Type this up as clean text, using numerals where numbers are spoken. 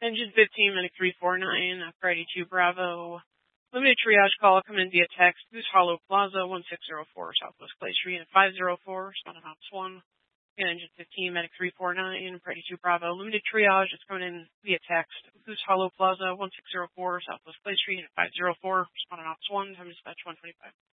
Engine 15, Medic 349, Friday 2 Bravo. Limited triage call coming in via text. Goose Hollow Plaza, 1604 Southwest Clay Street, and 504, responding Ops 1. And Engine 15, Medic 349, Friday 2 Bravo. Limited triage is coming in via text. Goose Hollow Plaza, 1604 Southwest Clay Street, and 504, responding Ops 1. Time dispatch 125.